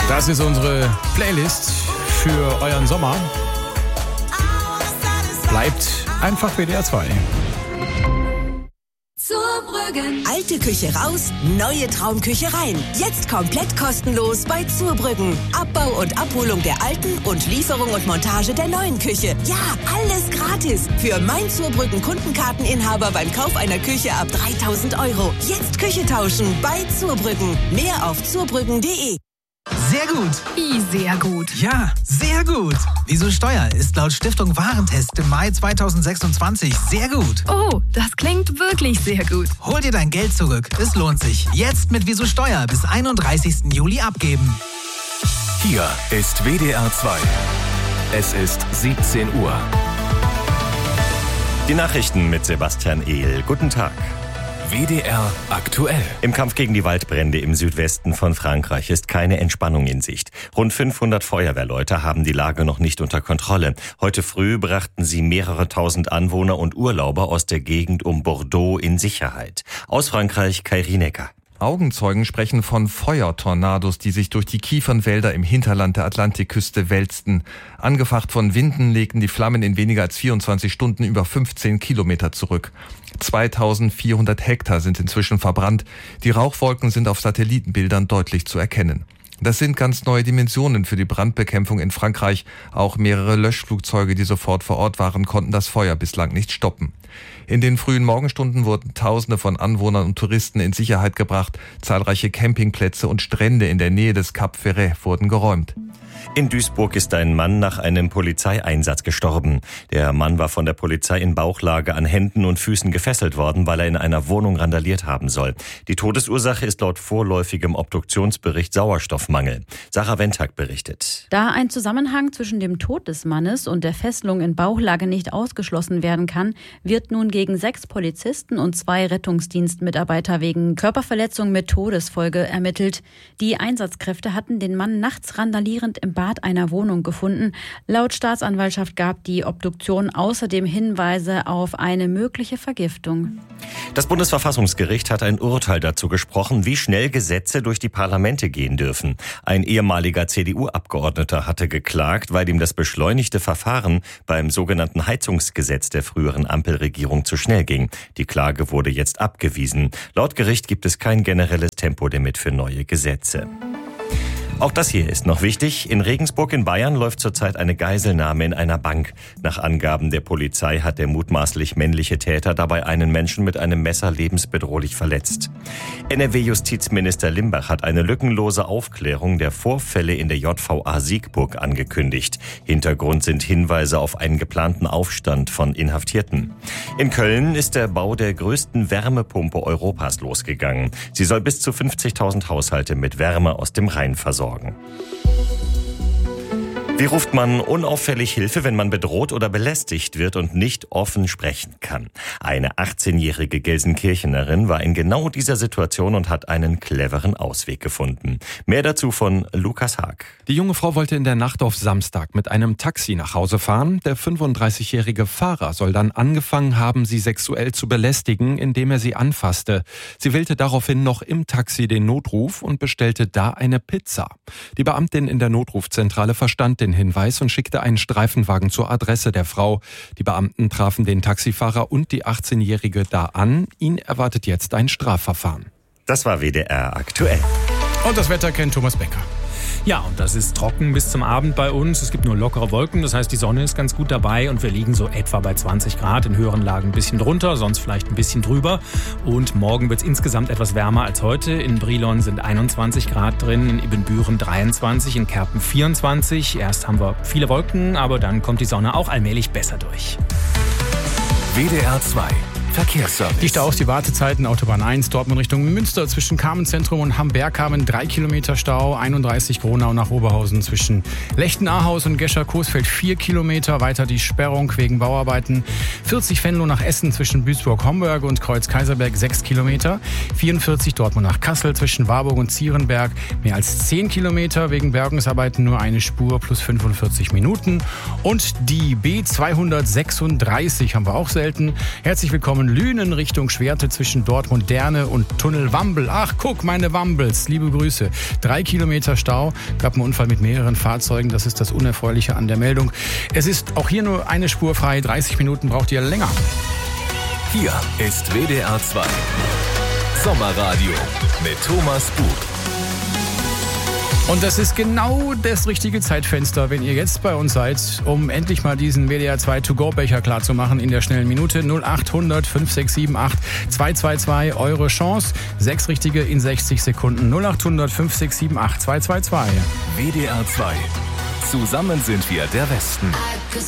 Das ist unsere Playlist für euren Sommer. Bleibt einfach WDR 2. Zurbrüggen. Alte Küche raus, neue Traumküche rein. Jetzt komplett kostenlos bei Zurbrüggen. Abbau und Abholung der alten und Lieferung und Montage der neuen Küche. Ja, alles gratis. Für mein Zurbrüggen Kundenkarteninhaber beim Kauf einer Küche ab 3.000 €. Jetzt Küche tauschen bei Zurbrüggen. Mehr auf zurbrüggen.de. Sehr gut. Wie sehr gut? Ja, sehr gut. Wieso Steuer ist laut Stiftung Warentest im Mai 2026 sehr gut. Oh, das klingt wirklich sehr gut. Hol dir dein Geld zurück. Es lohnt sich. Jetzt mit Wieso Steuer bis 31. Juli abgeben. Hier ist WDR 2. Es ist 17 Uhr. Die Nachrichten mit Sebastian Ehl. Guten Tag. WDR aktuell. Im Kampf gegen die Waldbrände im Südwesten von Frankreich ist keine Entspannung in Sicht. Rund 500 Feuerwehrleute haben die Lage noch nicht unter Kontrolle. Heute früh brachten sie mehrere tausend Anwohner und Urlauber aus der Gegend um Bordeaux in Sicherheit. Aus Frankreich, Kai Rienecker. Augenzeugen sprechen von Feuertornados, die sich durch die Kiefernwälder im Hinterland der Atlantikküste wälzten. Angefacht von Winden legten die Flammen in weniger als 24 Stunden über 15 Kilometer zurück. 2400 Hektar sind inzwischen verbrannt. Die Rauchwolken sind auf Satellitenbildern deutlich zu erkennen. Das sind ganz neue Dimensionen für die Brandbekämpfung in Frankreich. Auch mehrere Löschflugzeuge, die sofort vor Ort waren, konnten das Feuer bislang nicht stoppen. In den frühen Morgenstunden wurden Tausende von Anwohnern und Touristen in Sicherheit gebracht. Zahlreiche Campingplätze und Strände in der Nähe des Cap Ferret wurden geräumt. In Duisburg ist ein Mann nach einem Polizeieinsatz gestorben. Der Mann war von der Polizei in Bauchlage an Händen und Füßen gefesselt worden, weil er in einer Wohnung randaliert haben soll. Die Todesursache ist laut vorläufigem Obduktionsbericht Sauerstoffmangel. Sarah Wendtag berichtet. Da ein Zusammenhang zwischen dem Tod des Mannes und der Fesselung in Bauchlage nicht ausgeschlossen werden kann, wird nun gegen 6 Polizisten und 2 Rettungsdienstmitarbeiter wegen Körperverletzung mit Todesfolge ermittelt. Die Einsatzkräfte hatten den Mann nachts randalierend im Bad einer Wohnung gefunden. Laut Staatsanwaltschaft gab die Obduktion außerdem Hinweise auf eine mögliche Vergiftung. Das Bundesverfassungsgericht hat ein Urteil dazu gesprochen, wie schnell Gesetze durch die Parlamente gehen dürfen. Ein ehemaliger CDU-Abgeordneter hatte geklagt, weil ihm das beschleunigte Verfahren beim sogenannten Heizungsgesetz der früheren Ampelregierung zu schnell ging. Die Klage wurde jetzt abgewiesen. Laut Gericht gibt es kein generelles Tempolimit für neue Gesetze. Auch das hier ist noch wichtig. In Regensburg in Bayern läuft zurzeit eine Geiselnahme in einer Bank. Nach Angaben der Polizei hat der mutmaßlich männliche Täter dabei einen Menschen mit einem Messer lebensbedrohlich verletzt. NRW-Justizminister Limbach hat eine lückenlose Aufklärung der Vorfälle in der JVA Siegburg angekündigt. Hintergrund sind Hinweise auf einen geplanten Aufstand von Inhaftierten. In Köln ist der Bau der größten Wärmepumpe Europas losgegangen. Sie soll bis zu 50.000 Haushalte mit Wärme aus dem Rhein versorgen. Wie ruft man unauffällig Hilfe, wenn man bedroht oder belästigt wird und nicht offen sprechen kann? Eine 18-jährige Gelsenkirchenerin war in genau dieser Situation und hat einen cleveren Ausweg gefunden. Mehr dazu von Lukas Haag. Die junge Frau wollte in der Nacht auf Samstag mit einem Taxi nach Hause fahren. Der 35-jährige Fahrer soll dann angefangen haben, sie sexuell zu belästigen, indem er sie anfasste. Sie wählte daraufhin noch im Taxi den Notruf und bestellte da eine Pizza. Die Beamtin in der Notrufzentrale verstand den Hinweis und schickte einen Streifenwagen zur Adresse der Frau. Die Beamten trafen den Taxifahrer und die 18-Jährige da an. Ihn erwartet jetzt ein Strafverfahren. Das war WDR aktuell. Und das Wetter kennt Thomas Becker. Ja, und das ist trocken bis zum Abend bei uns. Es gibt nur lockere Wolken, das heißt, die Sonne ist ganz gut dabei und wir liegen so etwa bei 20 Grad, in höheren Lagen ein bisschen drunter, sonst vielleicht ein bisschen drüber. Und morgen wird es insgesamt etwas wärmer als heute. In Brilon sind 21 Grad drin, in Ibbenbüren 23, in Kerpen 24. Erst haben wir viele Wolken, aber dann kommt die Sonne auch allmählich besser durch. WDR 2 Verkehrsservice. Die Staus, die Wartezeiten, Autobahn 1, Dortmund Richtung Münster zwischen Kamenszentrum und Hamm-Bergkamen, 3 Kilometer Stau, 31 Gronau nach Oberhausen zwischen Lechten-Ahaus und Gescher-Coesfeld 4 Kilometer, weiter die Sperrung wegen Bauarbeiten, 40 Venlo nach Essen zwischen Duisburg-Homburg und Kreuz-Kaiserberg 6 Kilometer, 44 Dortmund nach Kassel zwischen Warburg und Zierenberg, mehr als 10 Kilometer wegen Bergungsarbeiten, nur eine Spur plus 45 Minuten und die B236 haben wir auch selten. Herzlich willkommen Lünen Richtung Schwerte zwischen Dortmund-Derne und Tunnel Wambel. Ach, guck, meine Wambels, liebe Grüße. 3 Kilometer Stau, gab einen Unfall mit mehreren Fahrzeugen, das ist das Unerfreuliche an der Meldung. Es ist auch hier nur eine Spur frei, 30 Minuten braucht ihr länger. Hier ist WDR 2 Sommerradio mit Thomas Bug. Und das ist genau das richtige Zeitfenster, wenn ihr jetzt bei uns seid, um endlich mal diesen WDR 2 To-Go-Becher klar zu machen in der schnellen Minute. 0800 5678 222, eure Chance. 6 richtige in 60 Sekunden. 0800 5678 222. WDR 2. Zusammen sind wir der Westen.